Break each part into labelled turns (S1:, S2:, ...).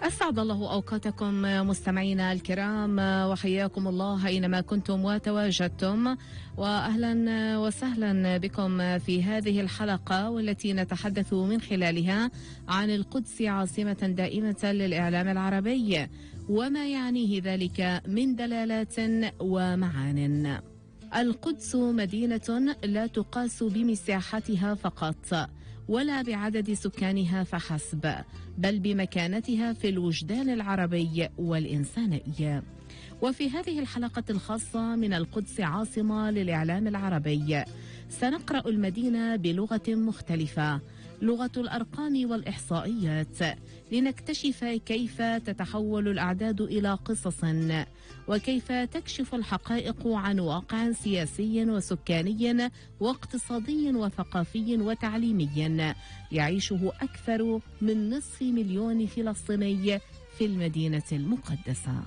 S1: أسعد الله أوقاتكم مستمعينا الكرام، وحياكم الله أينما كنتم وتواجدتم، وأهلا وسهلا بكم في هذه الحلقة والتي نتحدث من خلالها عن القدس عاصمة دائمة للإعلام العربي وما يعنيه ذلك من دلالات ومعان. القدس مدينة لا تقاس بمساحتها فقط ولا بعدد سكانها فحسب، بل بمكانتها في الوجدان العربي والإنساني. وفي هذه الحلقة الخاصة من القدس عاصمة للإعلام العربي سنقرأ المدينة بلغة مختلفة، لغة الأرقام والإحصائيات، لنكتشف كيف تتحول الأعداد إلى قصص، وكيف تكشف الحقائق عن واقع سياسي وسكاني واقتصادي وثقافي وتعليمي يعيشه أكثر من نصف مليون فلسطيني في المدينة المقدسة.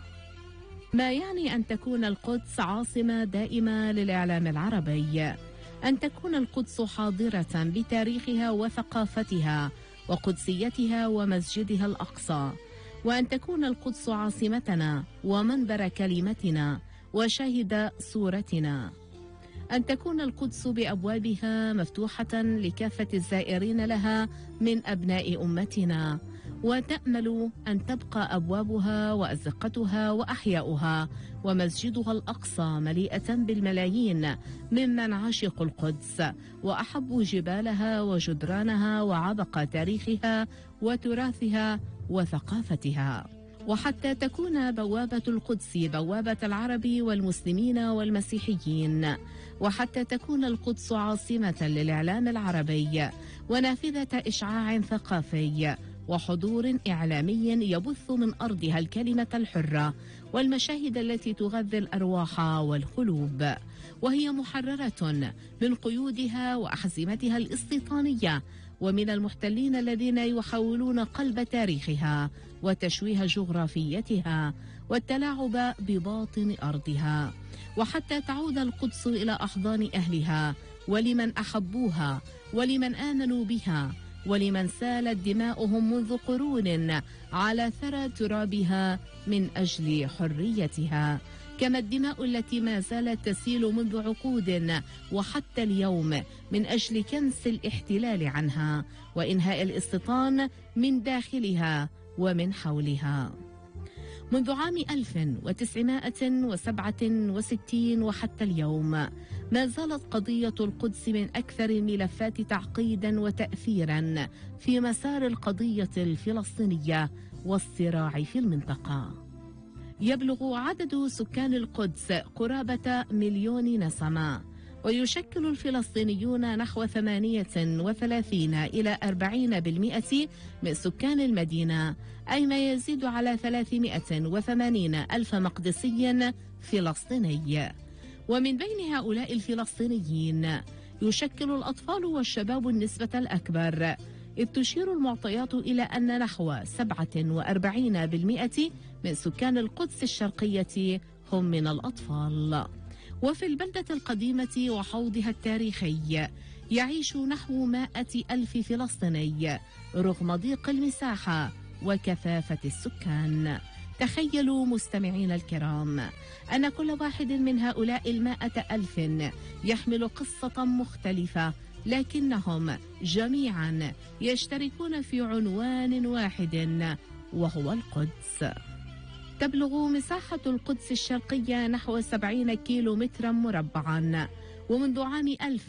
S1: ما يعني أن تكون القدس عاصمة دائمة للإعلام العربي؟ أن تكون القدس حاضرة بتاريخها وثقافتها وقدسيتها ومسجدها الأقصى، وأن تكون القدس عاصمتنا ومنبر كلمتنا وشاهد صورتنا، أن تكون القدس بأبوابها مفتوحة لكافة الزائرين لها من أبناء أمتنا، وتأمل أن تبقى أبوابها وأزقتها وأحياؤها ومسجدها الأقصى مليئة بالملايين ممن عشقوا القدس وأحبوا جبالها وجدرانها وعبق تاريخها وتراثها وثقافتها. وحتى تكون بوابة القدس بوابة العرب والمسلمين والمسيحيين، وحتى تكون القدس عاصمة للإعلام العربي ونافذة إشعاع ثقافي وحضور إعلامي يبث من أرضها الكلمة الحرة والمشاهد التي تغذي الأرواح والقلوب، وهي محررة من قيودها وأحزمتها الاستيطانية ومن المحتلين الذين يحاولون قلب تاريخها وتشويه جغرافيتها والتلاعب بباطن أرضها. وحتى تعود القدس إلى أحضان أهلها ولمن أحبوها ولمن آمنوا بها ولمن سالت دماؤهم منذ قرون على ثرى ترابها من أجل حريتها، كما الدماء التي ما زالت تسيل منذ عقود وحتى اليوم من أجل كنس الاحتلال عنها وإنهاء الاستيطان من داخلها ومن حولها. منذ عام 1967 وحتى اليوم ما زالت قضية القدس من أكثر الملفات تعقيدا وتأثيرا في مسار القضية الفلسطينية والصراع في المنطقة. يبلغ عدد سكان القدس قرابة مليون نسمة، ويشكل الفلسطينيون نحو 38 إلى 40% من سكان المدينة، أي ما يزيد على 380 ألف مقدسي فلسطيني. ومن بين هؤلاء الفلسطينيين يشكل الأطفال والشباب النسبة الأكبر، إذ تشير المعطيات إلى أن نحو 47% من سكان القدس الشرقية هم من الأطفال. وفي البلدة القديمة وحوضها التاريخي يعيش نحو 100 ألف فلسطيني رغم ضيق المساحة وكثافة السكان. تخيلوا مستمعين الكرام أن كل واحد من هؤلاء 100 ألف يحمل قصة مختلفة، لكنهم جميعا يشتركون في عنوان واحد وهو القدس. تبلغ مساحة القدس الشرقية نحو 70 كيلو مترا مربعا، ومنذ عام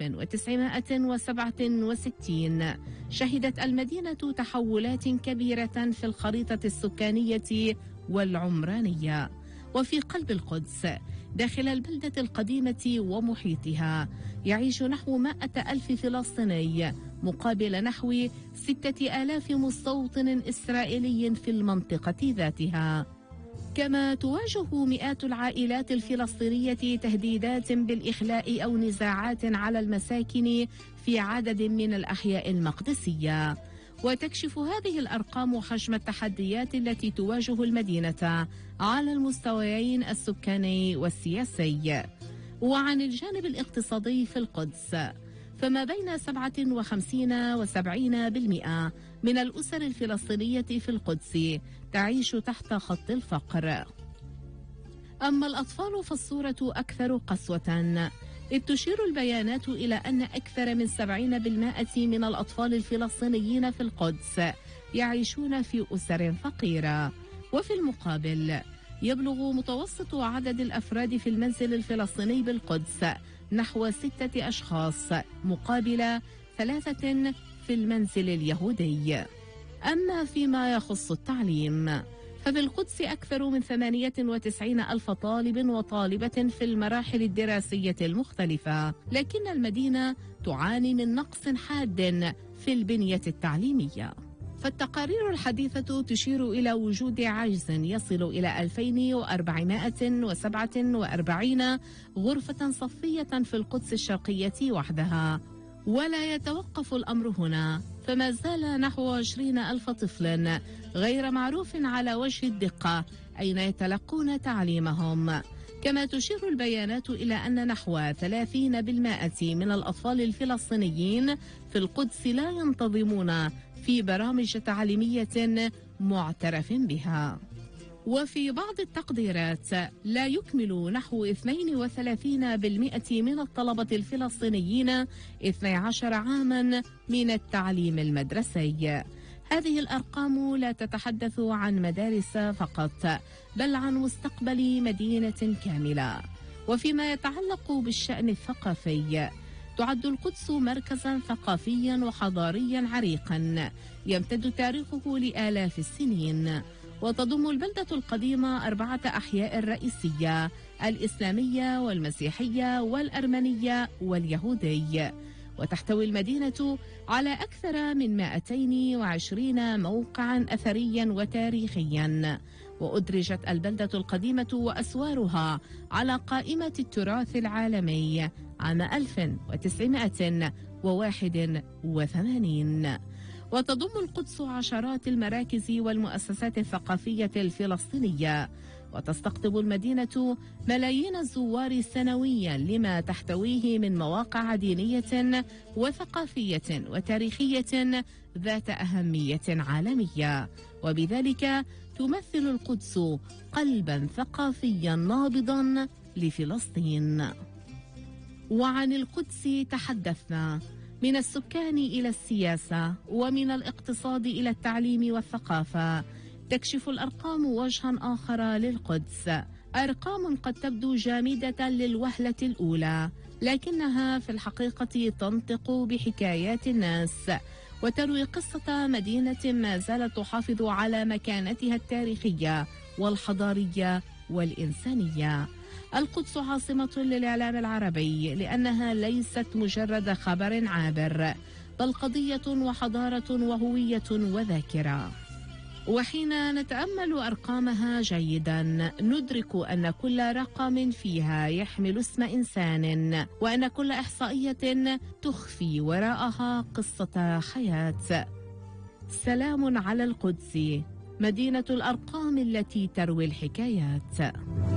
S1: 1967 شهدت المدينة تحولات كبيرة في الخريطة السكانية والعمرانية. وفي قلب القدس داخل البلدة القديمة ومحيطها يعيش نحو 100 ألف فلسطيني مقابل نحو 6000 مستوطن إسرائيلي في المنطقة ذاتها. كما تواجه مئات العائلات الفلسطينية تهديدات بالإخلاء أو نزاعات على المساكن في عدد من الأحياء المقدسية. وتكشف هذه الأرقام حجم التحديات التي تواجه المدينة على المستويين السكاني والسياسي. وعن الجانب الاقتصادي في القدس، فما بين 57 و70% من الأسر الفلسطينية في القدس تعيش تحت خط الفقر. أما الأطفال فالصورة أكثر قسوة، إذ تشير البيانات إلى أن أكثر من 70% من الأطفال الفلسطينيين في القدس يعيشون في أسر فقيرة. وفي المقابل يبلغ متوسط عدد الأفراد في المنزل الفلسطيني بالقدس نحو 6 أشخاص مقابل 3 في المنزل اليهودي. أما فيما يخص التعليم فبالقدس أكثر من 98 ألف طالب وطالبة في المراحل الدراسية المختلفة، لكن المدينة تعاني من نقص حاد في البنية التعليمية. فالتقارير الحديثة تشير إلى وجود عجز يصل إلى 2447 غرفة صفية في القدس الشرقية وحدها. ولا يتوقف الأمر هنا، فما زال نحو 20 ألف طفل غير معروف على وجه الدقة أين يتلقون تعليمهم. كما تشير البيانات إلى أن نحو 30% من الأطفال الفلسطينيين في القدس لا ينتظمون في برامج تعليمية معترف بها. وفي بعض التقديرات لا يكمل نحو 32% من الطلبة الفلسطينيين 12 عاما من التعليم المدرسي. هذه الأرقام لا تتحدث عن مدارس فقط، بل عن مستقبل مدينة كاملة. وفيما يتعلق بالشأن الثقافي، تعد القدس مركزا ثقافيا وحضاريا عريقا يمتد تاريخه لآلاف السنين. وتضم البلدة القديمة 4 أحياء رئيسية: الإسلامية والمسيحية والأرمنية واليهودي. وتحتوي المدينة على أكثر من 220 موقعا أثريا وتاريخيا. وأدرجت البلدة القديمة وأسوارها على قائمة التراث العالمي عام 1981. وتضم القدس عشرات المراكز والمؤسسات الثقافية الفلسطينية، وتستقطب المدينة ملايين الزوار سنويا لما تحتويه من مواقع دينية وثقافية وتاريخية ذات أهمية عالمية. وبذلك تمثل القدس قلبا ثقافيا نابضا لفلسطين. وعن القدس تحدثنا، من السكان إلى السياسة ومن الاقتصاد إلى التعليم والثقافة. تكشف الأرقام وجها آخر للقدس، أرقام قد تبدو جامدة للوهلة الأولى، لكنها في الحقيقة تنطق بحكايات الناس وتروي قصة مدينة ما زالت تحافظ على مكانتها التاريخية والحضارية والإنسانية. القدس عاصمة للإعلام العربي لأنها ليست مجرد خبر عابر، بل قضية وحضارة وهوية وذاكرة. وحين نتأمل أرقامها جيدا ندرك أن كل رقم فيها يحمل اسم إنسان، وأن كل إحصائية تخفي وراءها قصة حياة. سلام على القدس، مدينة الأرقام التي تروي الحكايات.